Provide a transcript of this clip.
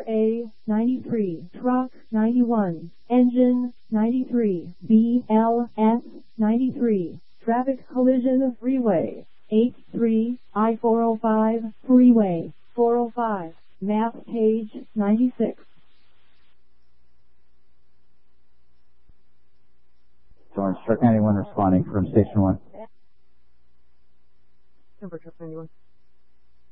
RA 93, truck 91, engine 93, BLS 93, traffic collision freeway, 83, I-405, freeway, 405, map page 96. Orange, truck 91 responding from station 1. Number truck 91.